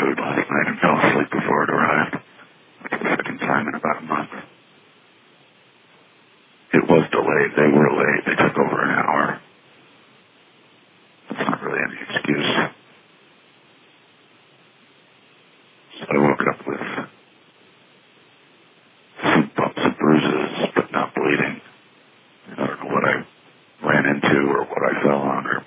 food last night and fell asleep before it arrived. That's the second time in about a month. It was delayed. They were late. They took over an hour. That's not really any excuse. So I woke up with some bumps and bruises, but not bleeding. I don't know what I ran into or what I fell on or